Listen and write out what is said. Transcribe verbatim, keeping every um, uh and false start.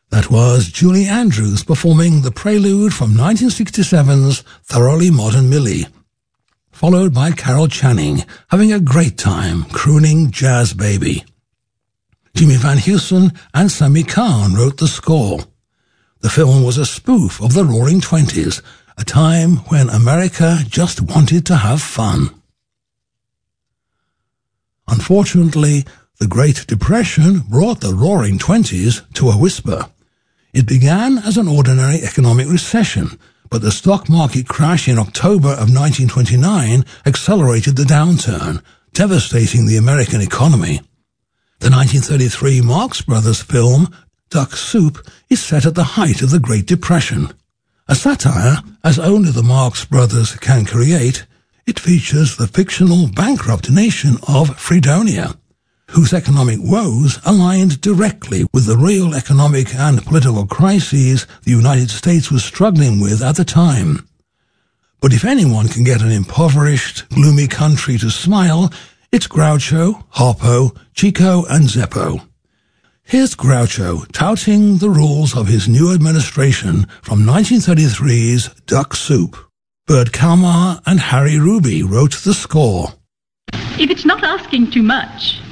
That was Julie Andrews performing the prelude from nineteen sixty-seven's Thoroughly Modern Millie, followed by Carol Channing having a great time crooning Jazz Baby. Jimmy Van Heusen and Sammy Kahn wrote the score. The film was a spoof of the Roaring Twenties, a time when America just wanted to have fun. Unfortunately, the Great Depression brought the Roaring Twenties to a whisper. It began as an ordinary economic recession, but the stock market crash in October of nineteen twenty-nine accelerated the downturn, devastating the American economy. The nineteen thirty-three Marx Brothers film, Duck Soup, is set at the height of the Great Depression. A satire, as only the Marx Brothers can create, it features the fictional bankrupt nation of Fredonia, whose economic woes aligned directly with the real economic and political crises the United States was struggling with at the time. But if anyone can get an impoverished, gloomy country to smile, it's Groucho, Harpo, Chico, and Zeppo. Here's Groucho touting the rules of his new administration from nineteen thirty-three's Duck Soup. Bert Kalmar and Harry Ruby wrote the score. If it's not asking too much,